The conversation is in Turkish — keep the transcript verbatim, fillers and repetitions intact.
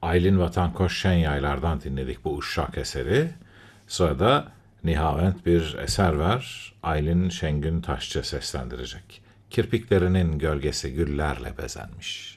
Aylin Vatankoş Şenyaylar'dan dinledik bu uşşak eseri. Sırada Nihavent bir eser var. Aylin Şengün Taşçı seslendirecek. Kirpiklerinin gölgesi güllerle bezenmiş.